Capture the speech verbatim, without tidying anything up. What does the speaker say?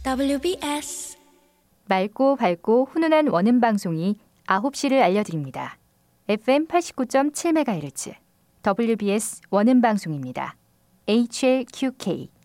더블유비에스 맑고 밝고 훈훈한 원음 방송이 아홉 시를 알려드립니다. 에프엠 팔십구 점 칠 메가헤르츠 더블유비에스 원음 방송입니다. 에이치엘큐케이